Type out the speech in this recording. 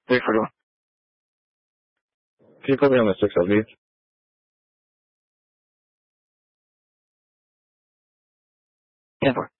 341. Can you put me on the 6LV? Yeah, 4.